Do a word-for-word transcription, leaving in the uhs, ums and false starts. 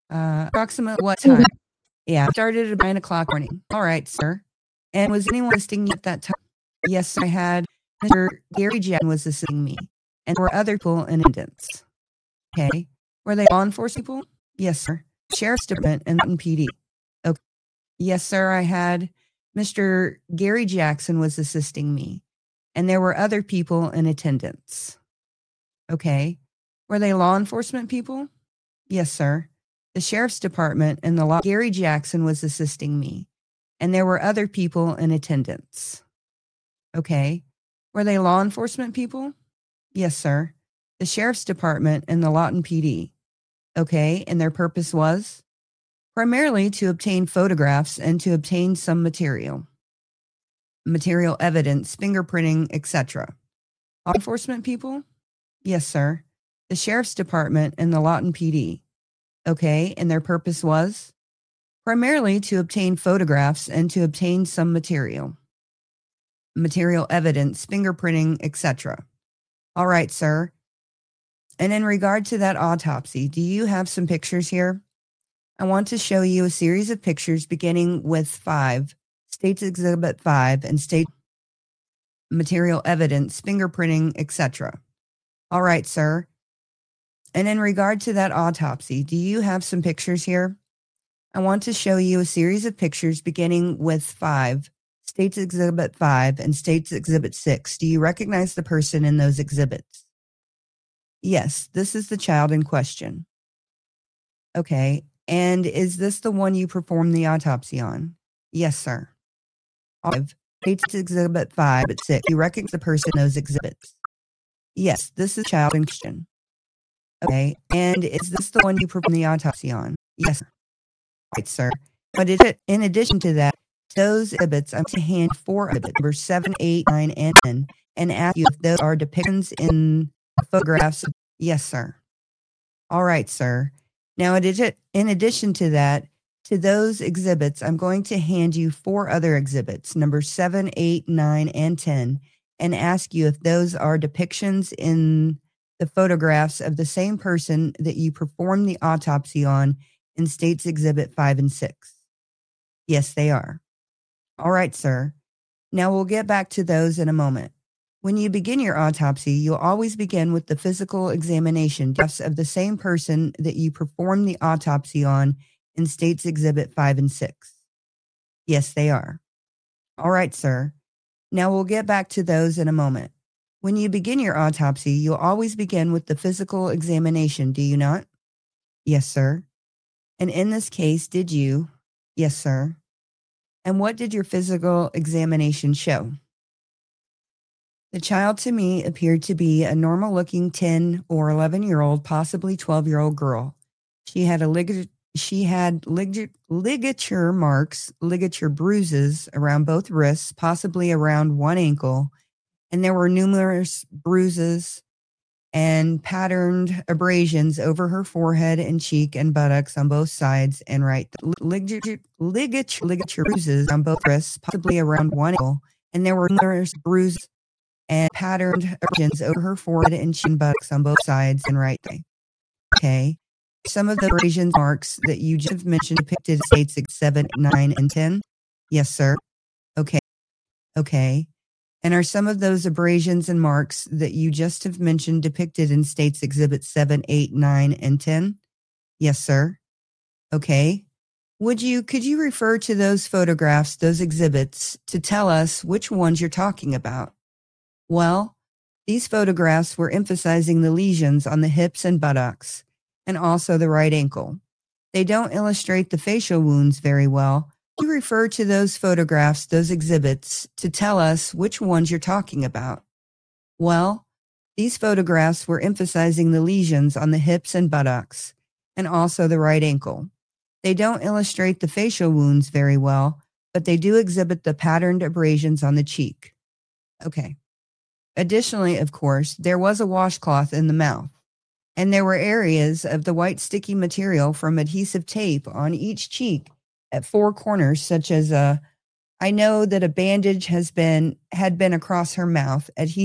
Uh, approximately what time? Yeah, started at nine o'clock morning. All right, sir. And was anyone assisting you at that time? Yes, I had. Mister Gary Jackson was assisting me, and there were other people in attendance. Okay. Were they law enforcement people? Yes, sir. Sheriff's Department and Mountain P D. Okay. Yes, sir. I had. Mister Gary Jackson was assisting me, and there were other people in attendance. Okay. Were they law enforcement people? Yes, sir. The Sheriff's Department and the law. Gary Jackson was assisting me, and there were other people in attendance. Okay. Were they law enforcement people? Yes, sir. The Sheriff's Department and the Lawton P D. Okay. And their purpose was primarily to obtain photographs and to obtain some material, material evidence, fingerprinting, et cetera. Law enforcement people? Yes, sir. The Sheriff's Department and the Lawton P D. Okay. And their purpose was primarily to obtain photographs and to obtain some material, material evidence, fingerprinting, et cetera. All right, sir. And in regard to that autopsy, do you have some pictures here? I want to show you a series of pictures beginning with five, State's Exhibit five, and state material evidence, fingerprinting, et cetera. All right, sir. And in regard to that autopsy, do you have some pictures here? I want to show you a series of pictures beginning with five, State's Exhibit five, and State's Exhibit six. Do you recognize the person in those exhibits? Yes, this is the child in question. Okay. And is this the one you performed the autopsy on? Yes, sir. Five, State's Exhibit five, at six. Do you recognize the person in those exhibits? Yes, this is the child in question. Okay. And is this the one you performed the autopsy on? Yes, sir. Right, sir. But is it, in addition to that, those exhibits, I'm to hand four exhibits, number seven, eight, nine, and ten, and ask you if those are depictions in photographs. Yes, sir. All right, sir. Now, in addition to that, to those exhibits, I'm going to hand you four other exhibits, number seven, eight, nine, and ten, and ask you if those are depictions in the photographs of the same person that you performed the autopsy on in State's Exhibit five and six. Yes, they are. All right, sir. Now we'll get back to those in a moment. When you begin your autopsy, you'll always begin with the physical examination of the same person that you performed the autopsy on in State's Exhibit five and six. Yes, they are. All right, sir. Now we'll get back to those in a moment. When you begin your autopsy, you'll always begin with the physical examination, do you not? Yes, sir. And in this case, did you? Yes, sir. And what did your physical examination show? The child to me appeared to be a normal-looking ten or eleven-year-old, possibly twelve-year-old girl. She had a lig- she had lig- ligature marks, ligature bruises around both wrists, possibly around one ankle, and there were numerous bruises and patterned abrasions over her forehead and cheek and buttocks on both sides and right. Ligature, ligature, ligature bruises on both wrists, possibly around one ankle, and there were numerous bruises and patterned abrasions over her forehead and cheek and buttocks on both sides and right. Okay. Some of the abrasion marks that you just mentioned depicted States seven, nine, and ten? Yes, sir. Okay. Okay. And are some of those abrasions and marks that you just have mentioned depicted in States Exhibits seven, eight, nine, and ten? Yes, sir. Okay. Would you, could you refer to those photographs, those exhibits, to tell us which ones you're talking about? Well, these photographs were emphasizing the lesions on the hips and buttocks, and also the right ankle. They don't illustrate the facial wounds very well. You refer to those photographs, those exhibits, to tell us which ones you're talking about. Well, these photographs were emphasizing the lesions on the hips and buttocks, and also the right ankle. They don't illustrate the facial wounds very well, but they do exhibit the patterned abrasions on the cheek. Okay. Additionally, of course, there was a washcloth in the mouth, and there were areas of the white sticky material from adhesive tape on each cheek at four corners, such as a, I know that a bandage has been, had been across her mouth, adhesive